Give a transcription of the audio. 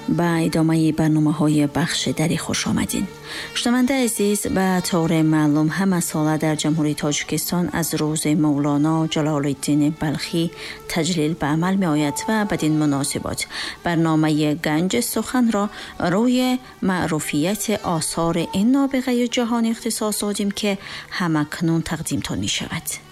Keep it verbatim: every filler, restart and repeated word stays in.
به ادامه برنامه های بخش دری خوش آمدین. شنونده عزیز، به طور معلوم همه ساله در جمهوری تاجیکستان از روز مولانا جلال الدین بلخی تجلیل به عمل می آید و بدین مناسبت برنامه گنج سخن را روی معروفیت آثار این نابغه جهانی اختصاص دادیم که همکنون تقدیمتان می شود.